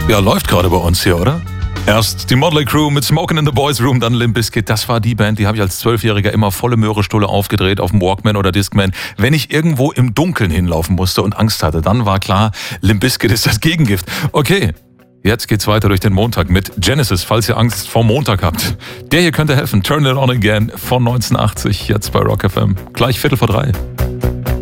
Ja, läuft gerade bei uns hier, oder? Erst die Motley Crue mit Smokin' in the Boys Room, dann Limp Bizkit. Das war die Band, die habe ich als 12-Jähriger immer volle Möhrestulle aufgedreht auf dem Walkman oder Discman. Wenn ich irgendwo im Dunkeln hinlaufen musste und Angst hatte, dann war klar, Limp Bizkit ist das Gegengift. Okay, jetzt geht's weiter durch den Montag mit Genesis, falls ihr Angst vor Montag habt. Der hier könnte helfen. Turn It On Again von 1980, jetzt bei Rock FM. Gleich 14:45.